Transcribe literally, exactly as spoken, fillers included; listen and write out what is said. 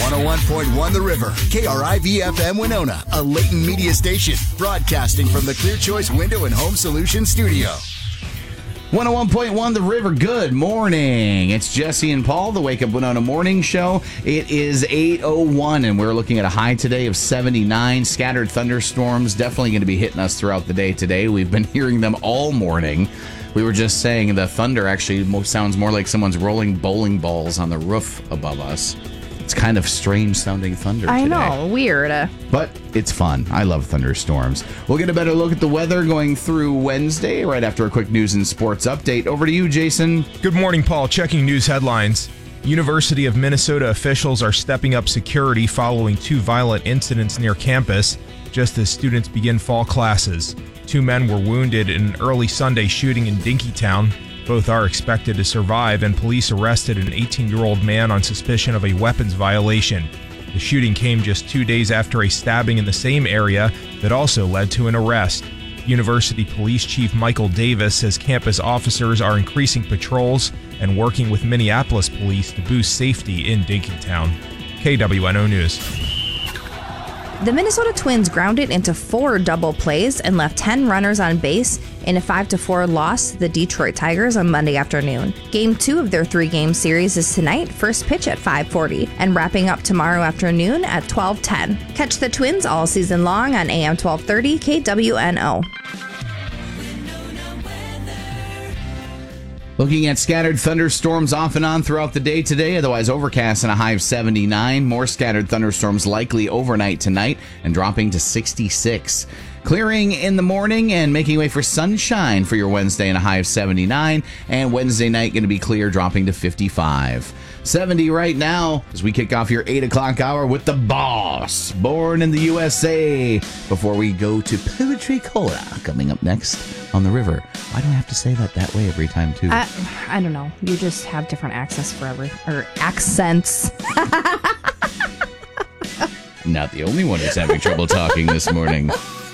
one oh one point one The River, K R I V F M Winona, a Leighton Media station, broadcasting from the Clear Choice Window and Home Solutions studio. one oh one point one The River, good morning. It's Jesse and Paul, the Wake Up Winona Morning Show. It is eight oh one, and we're looking at a high today of seventy-nine. Scattered thunderstorms definitely going to be hitting us throughout the day today. We've been hearing them all morning. We were just saying the thunder actually sounds more like someone's rolling bowling balls on the roof above us. It's kind of strange sounding thunder today. I know, weird. But it's fun. I love thunderstorms. We'll get a better look at the weather going through Wednesday right after a quick news and sports update. Over to you, Jason. Good morning, Paul. Checking news headlines. University of Minnesota officials are stepping up security following two violent incidents near campus just as students begin fall classes. Two men were wounded in an early Sunday shooting in Dinkytown. Both are expected to survive, and police arrested an eighteen-year-old man on suspicion of a weapons violation. The shooting came just two days after a stabbing in the same area that also led to an arrest. University Police Chief Michael Davis says campus officers are increasing patrols and working with Minneapolis police to boost safety in Dinkytown. K W N O News. The Minnesota Twins grounded into four double plays and left ten runners on base in a five to four loss to the Detroit Tigers on Monday afternoon. Game two of their three-game series is tonight, first pitch at five forty, and wrapping up tomorrow afternoon at twelve ten. Catch the Twins all season long on A M twelve thirty K W N O. Looking at scattered thunderstorms off and on throughout the day today, otherwise overcast and a high of seventy-nine. More scattered thunderstorms likely overnight tonight and dropping to sixty-six. Clearing in the morning and making way for sunshine for your Wednesday and a high of seventy-nine. And Wednesday night going to be clear, dropping to fifty-five. seventy right now as we kick off your eight o'clock hour with the boss, born in the U S A. Before we go to Poetry Cola, coming up next on The River. Why do I have to say that that way every time, too? I, I don't know. You just have different accents for every, or accents. Not the only one who's having trouble talking this morning.